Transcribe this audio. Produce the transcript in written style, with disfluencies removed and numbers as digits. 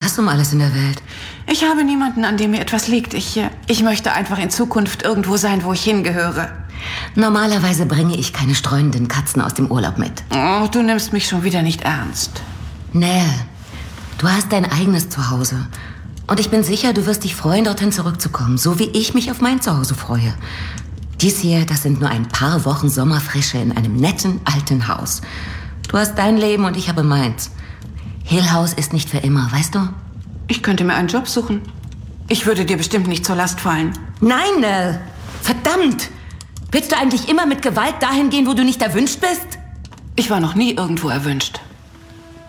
was um alles in der Welt? Ich habe niemanden, an dem mir etwas liegt. Ich möchte einfach in Zukunft irgendwo sein, wo ich hingehöre. Normalerweise bringe ich keine streunenden Katzen aus dem Urlaub mit. Oh, du nimmst mich schon wieder nicht ernst. Nell, du hast dein eigenes Zuhause. Und ich bin sicher, du wirst dich freuen, dorthin zurückzukommen. So wie ich mich auf mein Zuhause freue. Dies hier, das sind nur ein paar Wochen Sommerfrische in einem netten, alten Haus. Du hast dein Leben und ich habe meins. Hill House ist nicht für immer, weißt du? Ich könnte mir einen Job suchen. Ich würde dir bestimmt nicht zur Last fallen. Nein, Nell. Verdammt. Willst du eigentlich immer mit Gewalt dahin gehen, wo du nicht erwünscht bist? Ich war noch nie irgendwo erwünscht.